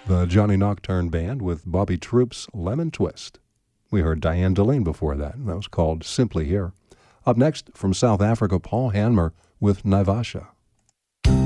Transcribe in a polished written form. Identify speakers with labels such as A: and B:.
A: The Johnny Nocturne Band with Bobby Troupe's Lemon Twist. We heard Diane Deline before that. That was called Simply Here. Up next, from South Africa, Paul Hanmer with Naivasha.